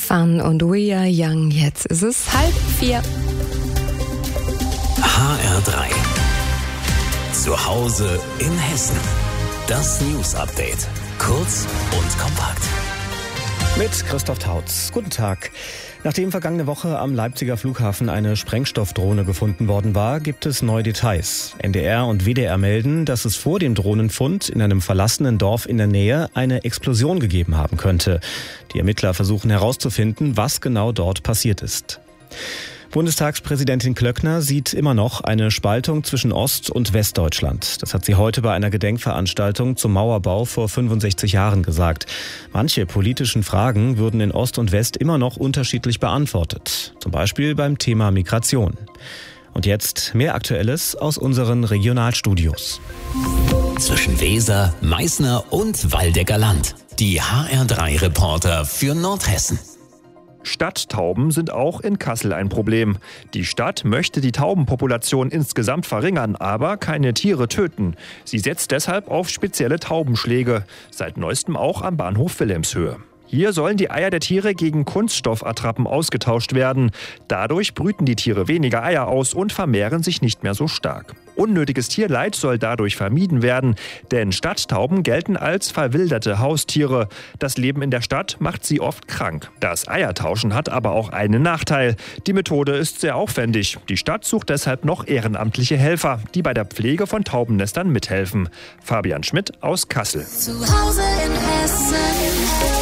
Fun und We Are Young. Jetzt ist es 3:30. HR3. Zu Hause in Hessen. Das News-Update. Kurz und kompakt. Mit Christoph Tautz. Guten Tag. Nachdem vergangene Woche am Leipziger Flughafen eine Sprengstoffdrohne gefunden worden war, gibt es neue Details. NDR und WDR melden, dass es vor dem Drohnenfund in einem verlassenen Dorf in der Nähe eine Explosion gegeben haben könnte. Die Ermittler versuchen herauszufinden, was genau dort passiert ist. Bundestagspräsidentin Klöckner sieht immer noch eine Spaltung zwischen Ost- und Westdeutschland. Das hat sie heute bei einer Gedenkveranstaltung zum Mauerbau vor 65 Jahren gesagt. Manche politischen Fragen würden in Ost und West immer noch unterschiedlich beantwortet. Zum Beispiel beim Thema Migration. Und jetzt mehr Aktuelles aus unseren Regionalstudios. Zwischen Weser, Meißner und Waldecker Land. Die HR3-Reporter für Nordhessen. Stadttauben sind auch in Kassel ein Problem. Die Stadt möchte die Taubenpopulation insgesamt verringern, aber keine Tiere töten. Sie setzt deshalb auf spezielle Taubenschläge, seit neuestem auch am Bahnhof Wilhelmshöhe. Hier sollen die Eier der Tiere gegen Kunststoffattrappen ausgetauscht werden. Dadurch brüten die Tiere weniger Eier aus und vermehren sich nicht mehr so stark. Unnötiges Tierleid soll dadurch vermieden werden, denn Stadttauben gelten als verwilderte Haustiere. Das Leben in der Stadt macht sie oft krank. Das Eiertauschen hat aber auch einen Nachteil. Die Methode ist sehr aufwendig. Die Stadt sucht deshalb noch ehrenamtliche Helfer, die bei der Pflege von Taubennestern mithelfen. Fabian Schmidt aus Kassel. Zu Hause in Hessen.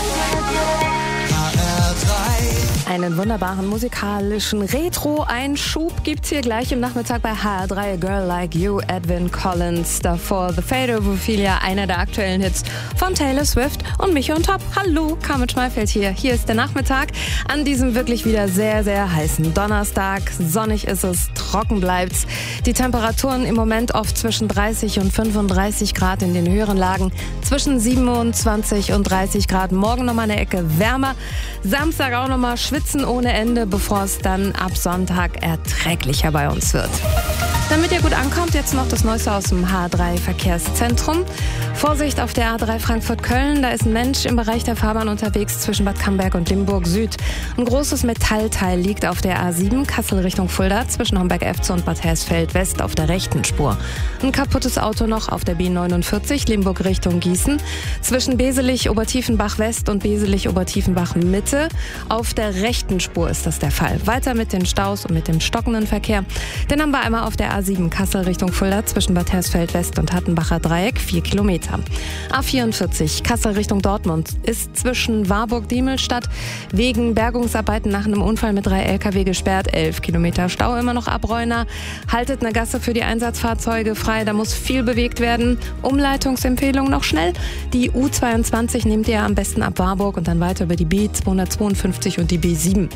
Einen wunderbaren musikalischen Retro-Einschub gibt's hier gleich im Nachmittag bei HR3. A Girl Like You, Edwin Collins. Davor The Fate of Ophelia, einer der aktuellen Hits von Taylor Swift und Micha und Top. Hallo, Carmen Schmeifeld hier. Hier ist der Nachmittag an diesem wirklich wieder sehr, sehr heißen Donnerstag. Sonnig ist es, trocken bleibt's. Die Temperaturen im Moment oft zwischen 30 und 35 Grad in den höheren Lagen. Zwischen 27 und 30 Grad. Morgen nochmal eine Ecke wärmer. Samstag auch nochmal schwitzen ohne Ende, bevor es dann ab Sonntag erträglicher bei uns wird. Damit ihr gut ankommt, jetzt noch das Neueste aus dem HR3 Verkehrszentrum. Vorsicht auf der A3 Frankfurt-Köln, da ist ein Mensch im Bereich der Fahrbahn unterwegs zwischen Bad Camberg und Limburg Süd. Ein großes Metallteil liegt auf der A7 Kassel Richtung Fulda zwischen Homberg-Efze und Bad Hersfeld West auf der rechten Spur. Ein kaputtes Auto noch auf der B49 Limburg Richtung Gießen zwischen Beselich-Obertiefenbach West und Beselich-Obertiefenbach Mitte. Auf der rechten Spur ist das der Fall. Weiter mit den Staus und mit dem stockenden Verkehr. Den haben wir einmal auf der A7 Kassel Richtung Fulda zwischen Bad Hersfeld West und Hattenbacher Dreieck 4 Kilometer. A44 Kassel Richtung Dortmund ist zwischen Warburg-Diemelstadt wegen Bergungsarbeiten nach einem Unfall mit 3 LKW gesperrt. 11 Kilometer Stau immer noch ab Reuna. Haltet eine Gasse für die Einsatzfahrzeuge frei, da muss viel bewegt werden. Umleitungsempfehlung noch schnell. Die U22 nehmt ihr am besten ab Warburg und dann weiter über die B252 und die B7.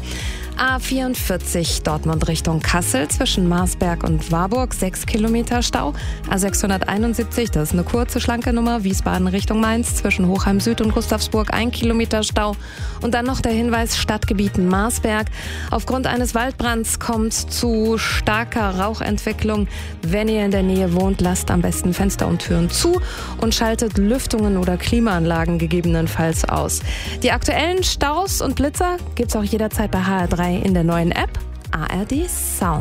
A44 Dortmund Richtung Kassel zwischen Marsberg und Warburg 6 Kilometer Stau. A671, das ist eine kurze, schlanke Nummer. Wiesbaden Richtung Mainz zwischen Hochheim Süd und Gustavsburg 1 Kilometer Stau. Und dann noch der Hinweis, Stadtgebieten Marsberg. Aufgrund eines Waldbrands kommt zu starker Rauchentwicklung. Wenn ihr in der Nähe wohnt, lasst am besten Fenster und Türen zu und schaltet Lüftungen oder Klimaanlagen gegebenenfalls aus. Die aktuellen Staus und Blitzer gibt's auch jederzeit bei HR3 in der neuen App ARD Sound.